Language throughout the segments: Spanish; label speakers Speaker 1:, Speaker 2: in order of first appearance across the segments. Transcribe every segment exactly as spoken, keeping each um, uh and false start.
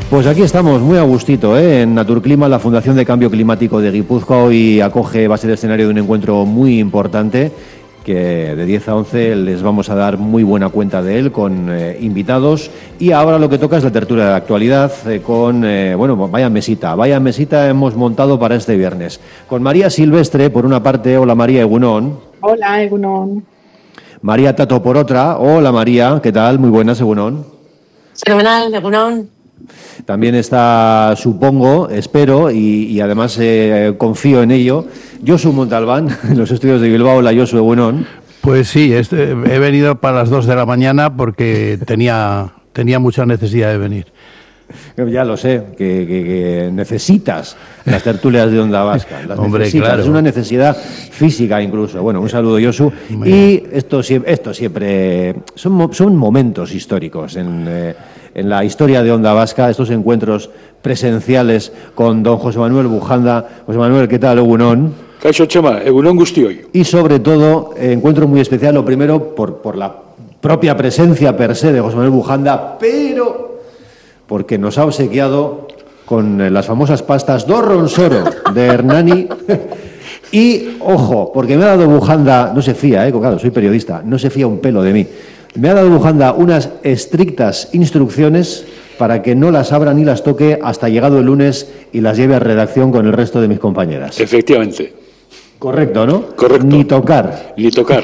Speaker 1: Pues aquí estamos, muy a gustito, ¿eh? En Naturclima, la Fundación de Cambio Climático de Guipúzcoa, hoy acoge, va a ser el escenario de un encuentro muy importante, que de diez a once les vamos a dar muy buena cuenta de él, con eh, invitados. Y ahora lo que toca es la tertulia de actualidad, eh, con, eh, bueno, vaya mesita, vaya mesita hemos montado para este viernes. Con María Silvestre, por una parte. Hola María, Egunon.
Speaker 2: Hola, Egunon.
Speaker 1: María Tato, por otra. Hola María, ¿qué tal? Muy buenas, Egunon.
Speaker 3: Fenomenal, Egunon.
Speaker 1: También está, supongo, espero, y, y además eh, confío en ello, Josu Montalbán, en los estudios de Bilbao. La Josu, Egunon.
Speaker 4: Pues sí, este, he venido para las dos de la mañana porque tenía, tenía mucha necesidad de venir.
Speaker 1: Ya lo sé, que, que, que necesitas las tertulias de Onda Vasca. Las
Speaker 4: Hombre,
Speaker 1: necesitas,
Speaker 4: claro.
Speaker 1: Es una necesidad física incluso. Bueno, un saludo, Josu. Y esto, esto siempre son, son momentos históricos en, eh, en la historia de Onda Vasca, estos encuentros presenciales con don José Manuel Bujanda. José Manuel, ¿qué tal, Egunon?
Speaker 5: Kaixo Txema, Egunon guztioi.
Speaker 1: Y sobre todo, eh, encuentro muy especial, lo primero, por, por la propia presencia per se de José Manuel Bujanda, pero porque nos ha obsequiado con eh, las famosas pastas do Ronsoro de Hernani. Y, ojo, porque me ha dado Bujanda, no se fía, eh, claro, soy periodista, no se fía un pelo de mí. Me ha dado Bujanda unas estrictas instrucciones para que no las abra ni las toque hasta llegado el lunes y las lleve a redacción con el resto de mis compañeras.
Speaker 5: Efectivamente.
Speaker 1: Correcto, ¿no?
Speaker 5: Correcto.
Speaker 1: Ni tocar.
Speaker 5: Ni tocar.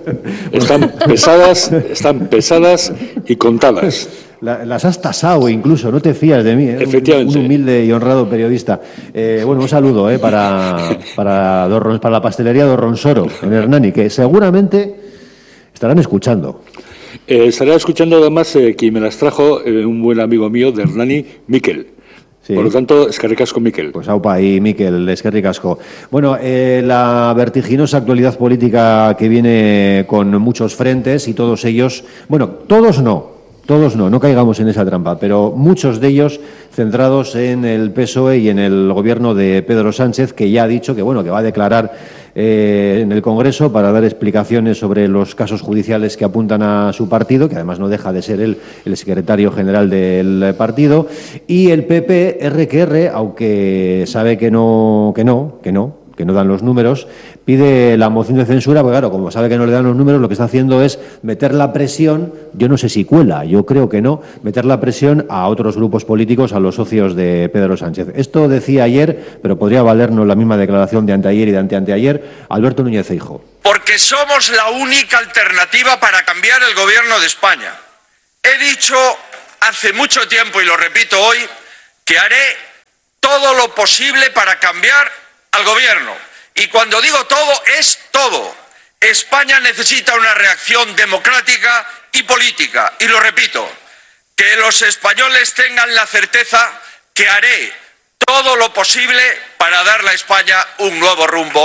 Speaker 5: Están pesadas, están pesadas y contadas.
Speaker 1: La, las has tasado incluso, no te fías de mí, ¿eh?
Speaker 5: Efectivamente.
Speaker 1: Un, un humilde y honrado periodista. Eh, bueno, un saludo ¿eh? para, para, Dorron, para la pastelería do Ronsoro en Hernani, que seguramente estarán escuchando.
Speaker 5: Eh, estará escuchando además eh, quien me las trajo, eh, un buen amigo mío de Hernani, Miquel. Sí. Por lo tanto, eskerrik asko, Miquel.
Speaker 1: Pues aupa y Miquel, eskerrik asko. Bueno, eh, la vertiginosa actualidad política que viene con muchos frentes y todos ellos, bueno, todos no, todos no, no caigamos en esa trampa, pero muchos de ellos centrados en el P S O E y en el gobierno de Pedro Sánchez, que ya ha dicho que, bueno, que va a declarar Eh, en el Congreso para dar explicaciones sobre los casos judiciales que apuntan a su partido, que además no deja de ser él el secretario general del partido, y el P P, R que R, aunque sabe que no, que no, que no, que no dan los números, pide la moción de censura, porque claro, como sabe que no le dan los números, lo que está haciendo es meter la presión, yo no sé si cuela, yo creo que no, meter la presión a otros grupos políticos, a los socios de Pedro Sánchez. Esto decía ayer, pero podría valernos la misma declaración de anteayer y de anteanteayer, Alberto Núñez Feijóo.
Speaker 6: Porque somos la única alternativa para cambiar el gobierno de España. He dicho hace mucho tiempo, y lo repito hoy, que haré todo lo posible para cambiar al gobierno. Y cuando digo todo, es todo. España necesita una reacción democrática y política. Y lo repito, que los españoles tengan la certeza que haré todo lo posible para darle a España un nuevo rumbo,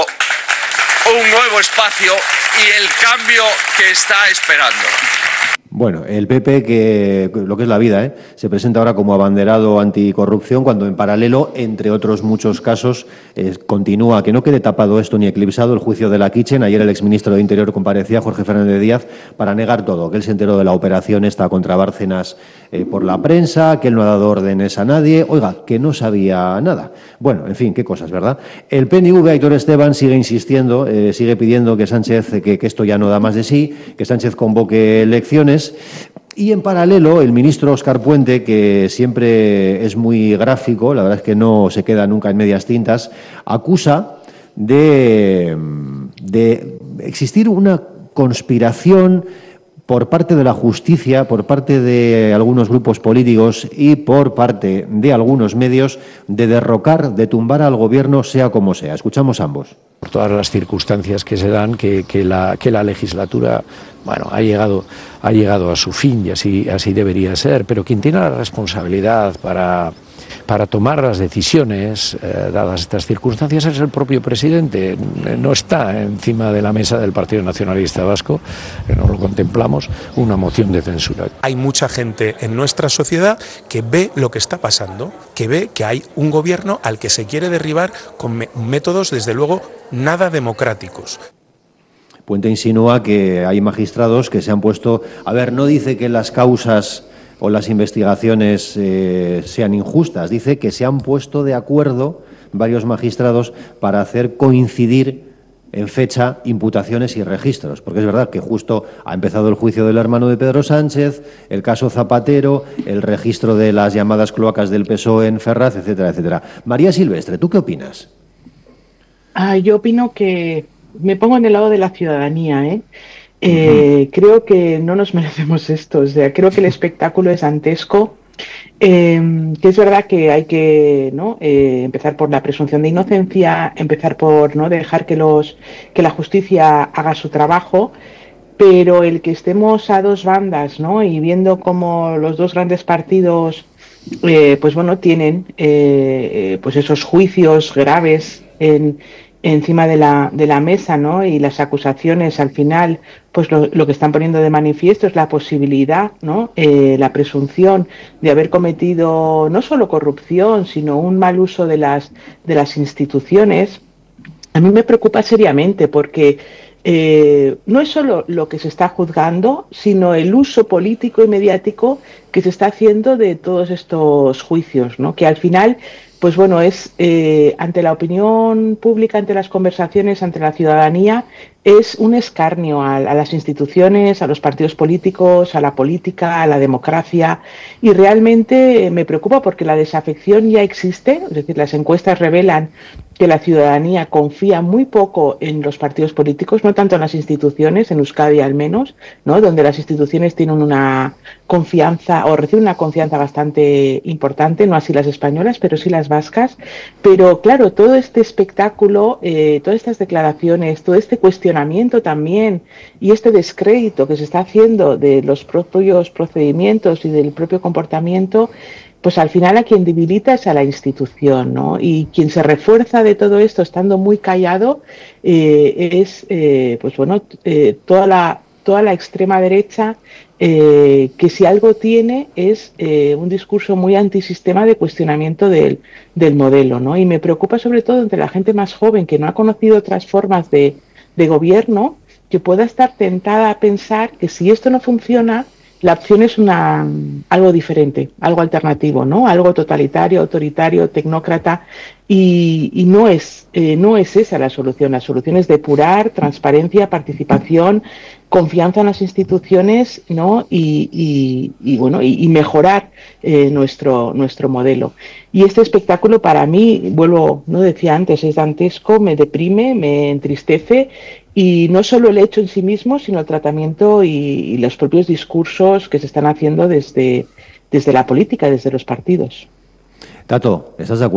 Speaker 6: un nuevo espacio y el cambio que está esperando.
Speaker 1: Bueno, el P P, que lo que es la vida, ¿eh? se presenta ahora como abanderado anticorrupción, cuando en paralelo, entre otros muchos casos, eh, continúa, que no quede tapado esto ni eclipsado, el juicio de la Kitchen. Ayer el exministro de Interior comparecía, Jorge Fernández Díaz, para negar todo, que él se enteró de la operación esta contra Bárcenas eh, por la prensa, que él no ha dado órdenes a nadie, oiga, que no sabía nada. Bueno, en fin, qué cosas, ¿verdad? El P N V, Aitor Esteban, sigue insistiendo, eh, sigue pidiendo que Sánchez, que, que esto ya no da más de sí, que Sánchez convoque elecciones. Y en paralelo, el ministro Óscar Puente, que siempre es muy gráfico, la verdad es que no se queda nunca en medias tintas, acusa de, de existir una conspiración por parte de la justicia, por parte de algunos grupos políticos y por parte de algunos medios de derrocar, de tumbar al gobierno sea como sea. Escuchamos ambos.
Speaker 7: Por todas las circunstancias que se dan, que, que, la, que la legislatura, bueno, ha llegado, ha llegado a su fin y así, así debería ser, pero quien tiene la responsabilidad para, para tomar las decisiones, eh, dadas estas circunstancias, es el propio presidente. No está encima de la mesa del Partido Nacionalista Vasco, que no lo contemplamos, una moción de censura.
Speaker 8: Hay mucha gente en nuestra sociedad que ve lo que está pasando, que ve que hay un gobierno al que se quiere derribar con métodos, desde luego, nada democráticos.
Speaker 1: Puente insinúa que hay magistrados que se han puesto... A ver, no dice que las causas o las investigaciones eh, sean injustas. Dice que se han puesto de acuerdo varios magistrados para hacer coincidir en fecha imputaciones y registros, porque es verdad que justo ha empezado el juicio del hermano de Pedro Sánchez, el caso Zapatero, el registro de las llamadas cloacas del P S O E en Ferraz, etcétera, etcétera. María Silvestre, ¿tú qué opinas?
Speaker 2: Ah, yo opino que me pongo en el lado de la ciudadanía, ¿eh? Eh, uh-huh. Creo que no nos merecemos esto, o sea, creo que el espectáculo es dantesco. Eh, que es verdad que hay que ¿no? eh, empezar por la presunción de inocencia, empezar por no dejar que los que la justicia haga su trabajo, pero el que estemos a dos bandas, ¿no? Y viendo cómo los dos grandes partidos eh, pues bueno tienen eh, pues esos juicios graves en encima de la de la mesa, ¿no? Y las acusaciones al final pues lo, lo que están poniendo de manifiesto es la posibilidad, ¿no? Eh, la presunción de haber cometido no solo corrupción, sino un mal uso de las de las instituciones. A mí me preocupa seriamente porque eh, no es solo lo que se está juzgando, sino el uso político y mediático que se está haciendo de todos estos juicios, ¿no? Que al final pues bueno, es eh, ante la opinión pública, ante las conversaciones, ante la ciudadanía, es un escarnio a, a las instituciones, a los partidos políticos, a la política, a la democracia, y realmente me preocupa porque la desafección ya existe, es decir, las encuestas revelan que la ciudadanía confía muy poco en los partidos políticos, no tanto en las instituciones, en Euskadi al menos, ¿no? Donde las instituciones tienen una confianza o reciben una confianza bastante importante, no así las españolas, pero sí las vascas. Pero claro, todo este espectáculo, eh, todas estas declaraciones, todo este cuestionamiento también y este descrédito que se está haciendo de los propios procedimientos y del propio comportamiento, pues al final a quien debilita es a la institución, ¿no? Y quien se refuerza de todo esto estando muy callado eh, es, eh, pues bueno, eh, toda la toda la extrema derecha eh, que si algo tiene es eh, un discurso muy antisistema de cuestionamiento del, del modelo, ¿no? Y me preocupa sobre todo entre la gente más joven que no ha conocido otras formas de, de gobierno, que pueda estar tentada a pensar que si esto no funciona, la opción es una algo diferente, algo alternativo, ¿no? Algo totalitario, autoritario, tecnócrata, y, y no es eh, no es esa la solución. La solución es depurar, transparencia, participación, confianza en las instituciones, ¿no? Y, y, y bueno y, y mejorar eh, nuestro nuestro modelo. Y este espectáculo para mí, vuelvo, no decía antes, es dantesco, me deprime, me entristece. Y no solo el hecho en sí mismo, sino el tratamiento y, y los propios discursos que se están haciendo desde, desde la política, desde los partidos.
Speaker 1: Tato, ¿estás de acuerdo?